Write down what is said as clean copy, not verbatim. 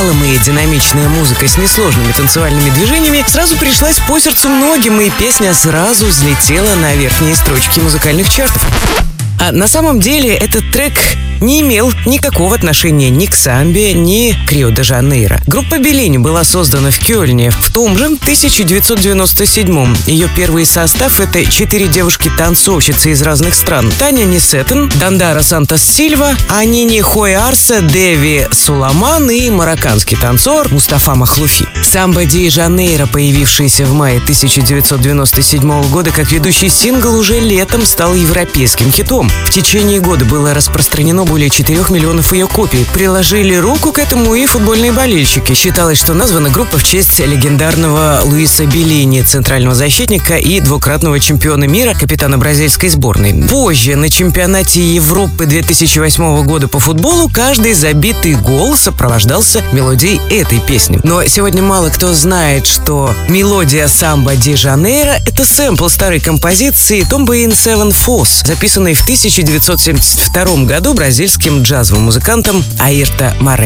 вокалом и динамичная музыка с несложными танцевальными движениями сразу пришлась по сердцу многим, и песня сразу взлетела на верхние строчки музыкальных чартов. А на самом деле этот трек не имел никакого отношения ни к самбе, ни к Рио-де-Жанейро. Группа Беллини была создана в Кёльне в том же 1997-м. Ее первый состав — это 4 девушки-танцовщицы из разных стран. Таня Нисеттен, Дандара Сантос-Сильва, Анини Хои-Арса, Деви Суламан и марокканский танцор Мустафа Махлуфи. «Самбо ди Жанейро», появившийся в мае 1997 года как ведущий сингл, уже летом стал европейским хитом. В течение года было распространено более 4 миллионов ее копий. Приложили руку к этому и футбольные болельщики. Считалось, что названа группа в честь легендарного Луиса Беллини, центрального защитника и двукратного чемпиона мира, капитана бразильской сборной. Позже на чемпионате Европы 2008 года по футболу каждый забитый гол сопровождался мелодией этой песни. Но сегодня мало кто знает, что мелодия «Самбо ди Жанейро» — это сэмпл старой композиции «Tomba in Seven Foes», записанной в 1972 году бразильским джазовым музыкантом Аирто Морено.